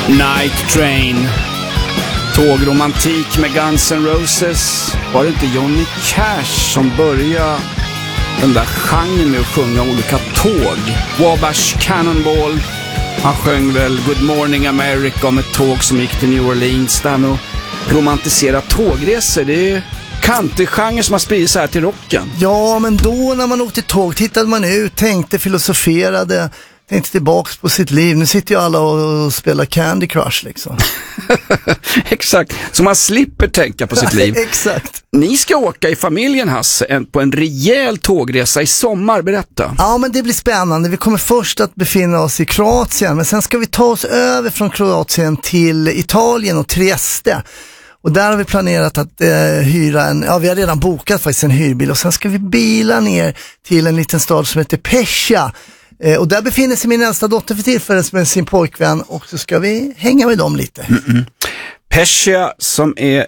Night Train. Tågromantik med Guns N' Roses. Var det inte Johnny Cash som började den där genren med att sjunga olika tåg? Wabash Cannonball. Han sjöng väl Good Morning America om ett tåg som gick till New Orleans. Där med att romantisera tågresor. Det är countrygenre som har spridit sig här till rocken. Ja, men då när man åkte tåg tittade man ut, tänkte, filosoferade, tänkte tillbaks på sitt liv. Nu sitter ju alla och spelar Candy Crush liksom. Exakt, så man slipper tänka på sitt liv. Exakt. Ni ska åka i familjen, Hasse, på en rejäl tågresa i sommar, berätta. Ja, men det blir spännande. Vi kommer först att befinna oss i Kroatien, men sen ska vi ta oss över från Kroatien till Italien och Trieste. Och där har vi planerat att hyra vi har redan bokat faktiskt en hyrbil, och sen ska vi bila ner till en liten stad som heter Pescia. Och där befinner sig min äldsta dotter för tillfället med sin pojkvän, och så ska vi hänga med dem lite. Pescia som är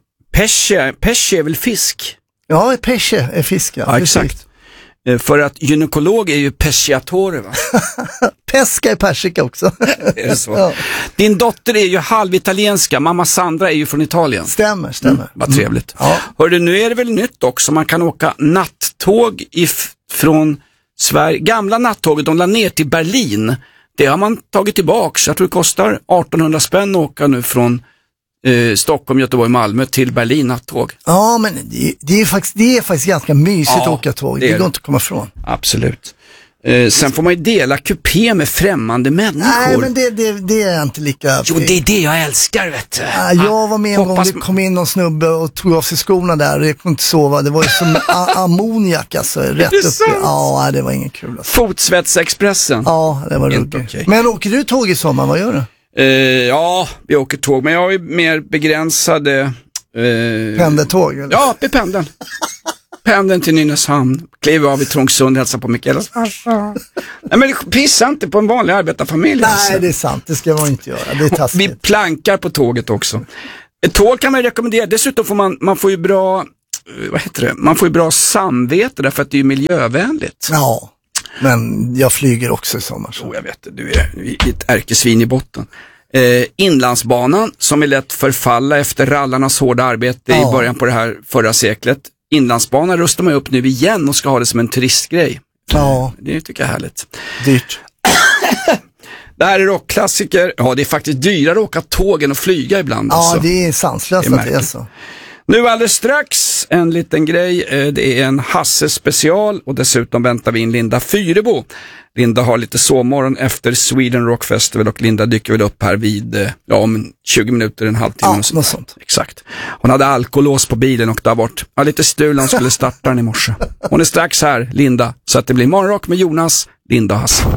Pescia är väl fisk? Ja, Pescia är fisk. Ja, exakt. För att gynekolog är ju pesciatore, va? Pesca är persika också. Är det så? Ja. Din dotter är ju halvitalienska, mamma Sandra är ju från Italien. Stämmer. Vad trevligt. Ja. Hörde, nu är det väl nytt också, man kan åka nattåg från Sverige. Gamla nattåget, de la ner till Berlin. Det har man tagit tillbaks. Jag tror det kostar 1800 spänn att åka nu från Stockholm, Göteborg, Malmö till Berlin nattåg. Ja, men det är faktiskt ganska mysigt att åka tåg. Det går inte att komma ifrån. Absolut. Sen får man ju dela kupé med främmande människor. Nej, men det är inte lika... Jo, det är det jag älskar, vet du. Jag var med en gång, det kom in någon snubbe och tog av sig skorna där. Jag kunde inte sova. Det var ju som ammoniak, alltså. Rätt upp. Ja, det var ingen kul. Alltså. Fotsvetsexpressen. Ja, det var ruggigt. Okay. Men åker du tåg i sommar? Vad gör du? Ja, vi åker tåg. Men jag har ju mer begränsade... Pendeltåg? Eller? Ja, i pendeln. Pendeln till Nynäshamn, kliver av i Trångsund, hälsar på Mikaelas. Nej, men pissa inte på en vanlig arbetarfamilj. Nej, alltså. Det är sant, det ska man inte göra. Det är taskigt. Vi plankar på tåget också. Ett tåg kan man rekommendera. Dessutom får man får ju bra, man får ju bra samvete därför att det är miljövänligt. Ja, men jag flyger också i sommar. Så. Jag vet det, du är ett ärkesvin i botten. Inlandsbanan som är lätt förfalla efter rallarnas hårda arbete i början på det här förra seklet. Inlandsbanan rustar man upp nu igen och ska ha det som en turistgrej. Ja. Det tycker jag är härligt. Dyrt. Det här är rockklassiker. Ja, det är faktiskt dyrare att åka tåg än att flyga ibland. Ja, alltså. Det är sanslöst att det är så. Nu alldeles strax en liten grej. Det är en Hasse special och dessutom väntar vi in Linda Fyrebo. Linda har lite sovmorgon efter Sweden Rock Festival och Linda dyker väl upp här vid om 20 minuter, en halvtimme. Ja, något sånt. Exakt. Hon hade alkolås på bilen och där bort. Lite stul när hon skulle starta den i morse. Hon är strax här, Linda. Så att det blir morgonrock med Jonas, Linda och Hasse.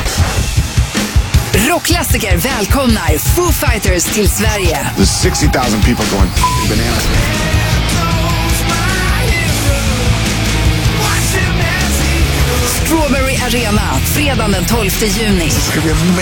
Rockklassiker välkomnar Foo Fighters till Sverige. There's 60,000 people going bananas. Strawberry Arena, fredagen den 12 juni. It's gonna be